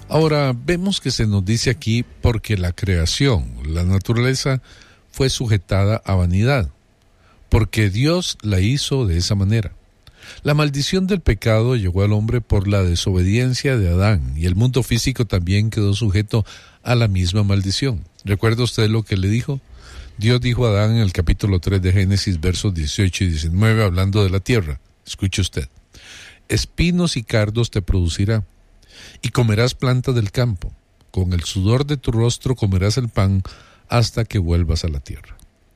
Ahora, vemos que se nos dice aquí porque la creación, la naturaleza, fue sujetada a vanidad, porque Dios la hizo de esa manera. La maldición del pecado llegó al hombre por la desobediencia de Adán, y el mundo físico también quedó sujeto a la misma maldición. ¿Recuerda usted lo que le dijo? Dios dijo a Adán en el capítulo 3 de Génesis, versos 18 y 19, hablando de la tierra. Escuche usted. Espinos y cardos te producirá, y comerás plantas del campo. Con el sudor de tu rostro comerás el pan hasta que vuelvas a la tierra.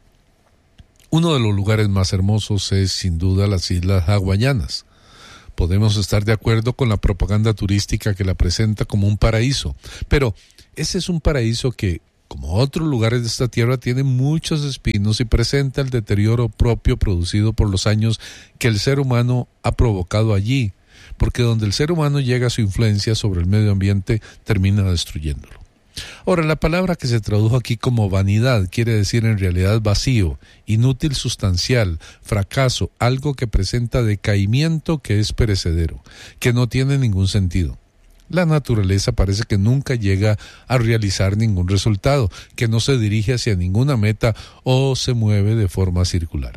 Uno de los lugares más hermosos es, sin duda, las islas hawaianas. Podemos estar de acuerdo con la propaganda turística que la presenta como un paraíso, pero ese es un paraíso que, como otros lugares de esta tierra, tiene muchos espinos y presenta el deterioro propio producido por los años que el ser humano ha provocado allí, porque donde el ser humano llega a su influencia sobre el medio ambiente, termina destruyéndolo. Ahora, la palabra que se tradujo aquí como vanidad quiere decir en realidad vacío, inútil sustancial, fracaso, algo que presenta decaimiento, que es perecedero, que no tiene ningún sentido. La naturaleza parece que nunca llega a realizar ningún resultado, que no se dirige hacia ninguna meta o se mueve de forma circular.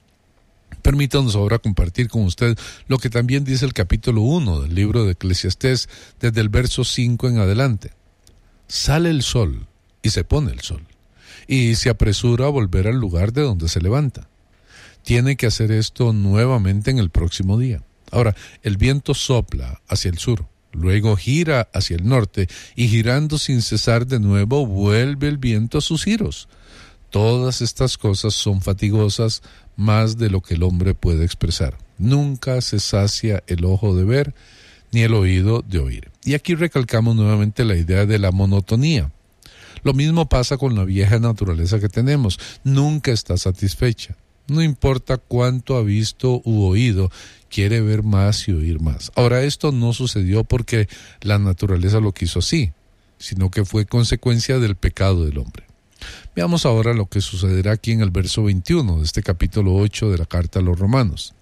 Permítanos ahora compartir con usted lo que también dice el capítulo 1 del libro de Eclesiastés, desde el verso 5 en adelante. Sale el sol y se pone el sol, y se apresura a volver al lugar de donde se levanta. Tiene que hacer esto nuevamente en el próximo día. Ahora, el viento sopla hacia el sur, luego gira hacia el norte, y girando sin cesar de nuevo vuelve el viento a sus giros. Todas estas cosas son fatigosas, más de lo que el hombre puede expresar. Nunca se sacia el ojo de ver, ni el oído de oír. Y aquí recalcamos nuevamente la idea de la monotonía. Lo mismo pasa con la vieja naturaleza que tenemos. Nunca está satisfecha. No importa cuánto ha visto u oído, quiere ver más y oír más. Ahora, esto no sucedió porque la naturaleza lo quiso así, sino que fue consecuencia del pecado del hombre. Veamos ahora lo que sucederá aquí en el verso 21 de este capítulo 8 de la carta a los Romanos.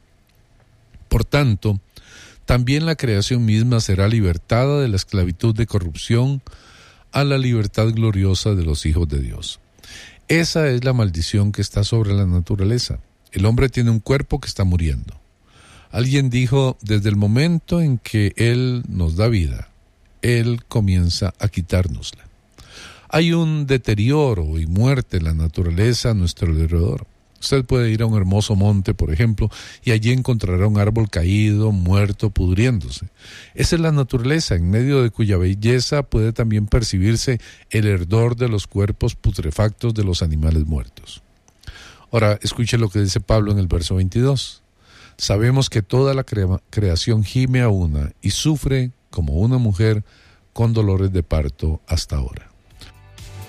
Por tanto, también la creación misma será libertada de la esclavitud de corrupción a la libertad gloriosa de los hijos de Dios. Esa es la maldición que está sobre la naturaleza. El hombre tiene un cuerpo que está muriendo. Alguien dijo, desde el momento en que Él nos da vida, Él comienza a quitárnosla. Hay un deterioro y muerte en la naturaleza a nuestro alrededor. Usted puede ir a un hermoso monte, por ejemplo, y allí encontrará un árbol caído, muerto, pudriéndose. Esa es la naturaleza, en medio de cuya belleza puede también percibirse el hedor de los cuerpos putrefactos de los animales muertos. Ahora, escuche lo que dice Pablo en el verso 22. Sabemos que toda la creación gime a una y sufre como una mujer con dolores de parto hasta ahora.